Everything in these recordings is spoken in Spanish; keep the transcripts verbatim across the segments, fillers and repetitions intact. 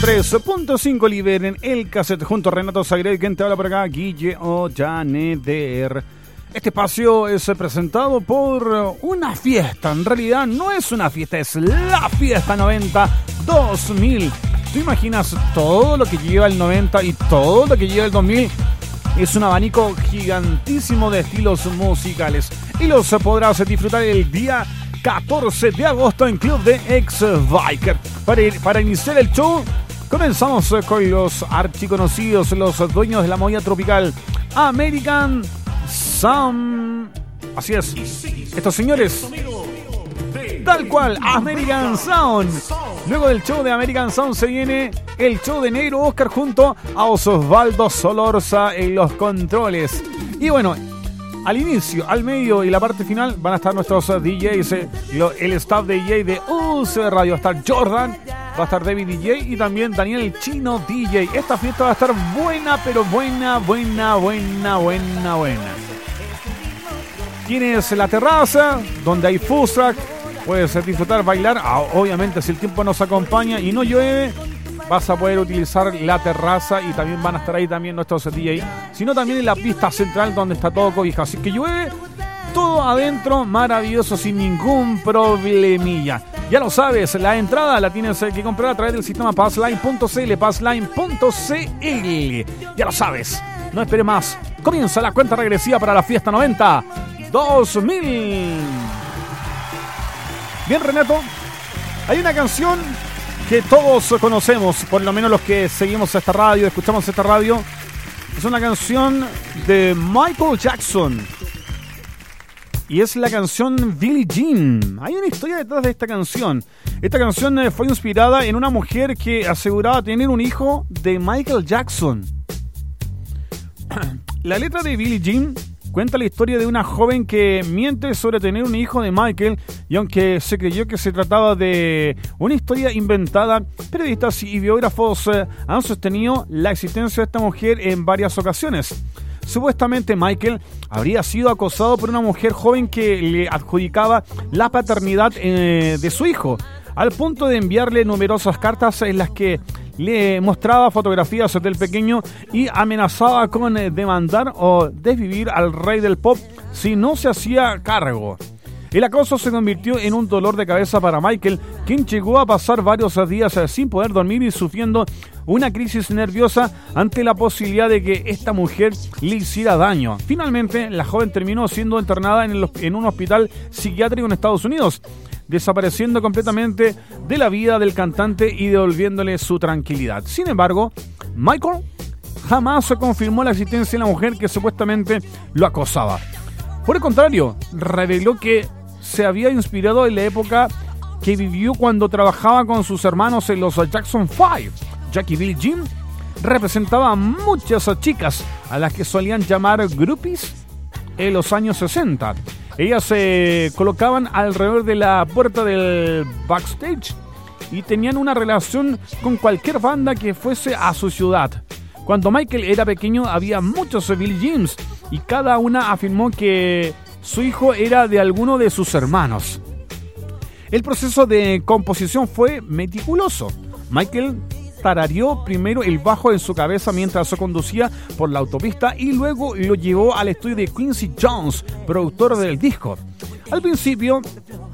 tres punto cinco liberen el cassette junto a Renato Sagredo, quien te habla por acá, Guille Ollaneder. Este espacio es presentado por una fiesta. En realidad no es una fiesta, es la fiesta noventa dos mil. ¿Tú imaginas todo lo que lleva el noventa y todo lo que lleva el dos mil? Es un abanico gigantísimo de estilos musicales y los podrás disfrutar el día catorce de agosto en Club de Ex-Biker. Para, ir, para iniciar el show, comenzamos con los archiconocidos, los dueños de la movida tropical, American Sound. Así es, estos señores, tal cual, American Sound. Luego del show de American Sound se viene el show de Negro Oscar junto a Osvaldo Solorza en los controles. Y bueno, al inicio, al medio y la parte final van a estar nuestros D Js, eh, lo, el staff de D J de U C Radio. Va a estar Jordan, va a estar David D J y también Daniel el Chino D J. Esta fiesta va a estar buena, pero buena, buena, buena, buena, buena. Tienes la terraza donde hay food truck, puedes disfrutar, bailar. Ah, obviamente si el tiempo nos acompaña y no llueve, vas a poder utilizar la terraza y también van a estar ahí también nuestros D J, sino también en la pista central donde está todo cobijado. Así que llueve, todo adentro, maravilloso, sin ningún problemilla. Ya lo sabes, la entrada la tienes que comprar a través del sistema passline punto c l, passline punto c l. Ya lo sabes, no esperes más. Comienza la cuenta regresiva para la fiesta noventa dos mil. Bien, Renato, hay una canción que todos conocemos, por lo menos los que seguimos esta radio, escuchamos esta radio. Es una canción de Michael Jackson y es la canción Billie Jean. Hay una historia detrás de esta canción. Esta canción fue inspirada en una mujer que aseguraba tener un hijo de Michael Jackson. La letra de Billie Jean cuenta la historia de una joven que miente sobre tener un hijo de Michael, y aunque se creyó que se trataba de una historia inventada, periodistas y biógrafos eh, han sostenido la existencia de esta mujer en varias ocasiones. Supuestamente Michael habría sido acosado por una mujer joven que le adjudicaba la paternidad eh, de su hijo, al punto de enviarle numerosas cartas en las que le mostraba fotografías del pequeño y amenazaba con demandar o desvivir al rey del pop si no se hacía cargo. El acoso se convirtió en un dolor de cabeza para Michael, quien llegó a pasar varios días sin poder dormir y sufriendo una crisis nerviosa ante la posibilidad de que esta mujer le hiciera daño. Finalmente, la joven terminó siendo internada en, el, en un hospital psiquiátrico en Estados Unidos, desapareciendo completamente de la vida del cantante y devolviéndole su tranquilidad. Sin embargo, Michael jamás se confirmó la existencia de la mujer que supuestamente lo acosaba. Por el contrario, reveló que se había inspirado en la época que vivió cuando trabajaba con sus hermanos en los Jackson Five. Jackie Billie Jean representaba a muchas chicas a las que solían llamar groupies en los años sesenta. Ellas se eh, colocaban alrededor de la puerta del backstage y tenían una relación con cualquier banda que fuese a su ciudad. Cuando Michael era pequeño había muchos Billie Jeans y cada una afirmó que su hijo era de alguno de sus hermanos. El proceso de composición fue meticuloso. Michael tarareó primero el bajo en su cabeza mientras se conducía por la autopista y luego lo llevó al estudio de Quincy Jones, productor del disco. Al principio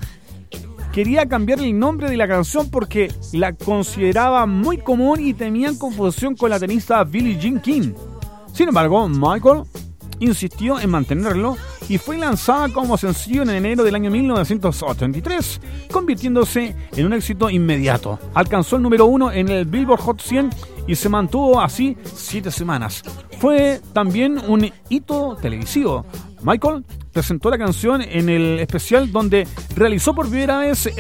quería cambiar el nombre de la canción porque la consideraba muy común y temían confusión con la tenista Billie Jean King. Sin embargo, Michael insistió en mantenerlo y fue lanzada como sencillo en enero del año mil novecientos ochenta y tres, convirtiéndose en un éxito inmediato. Alcanzó el número uno en el Billboard Hot cien y se mantuvo así siete semanas. Fue también un hito televisivo. Michael presentó la canción en el especial donde realizó por primera vez